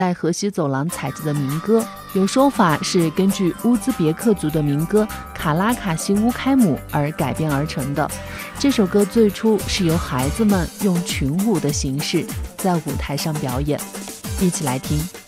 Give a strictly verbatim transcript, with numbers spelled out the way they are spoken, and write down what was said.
在河西走廊采自的民歌，有说法是根据乌兹别克族的民歌《卡拉卡西乌开姆》而改编而成的。这首歌最初是由孩子们用群舞的形式在舞台上表演，一起来听。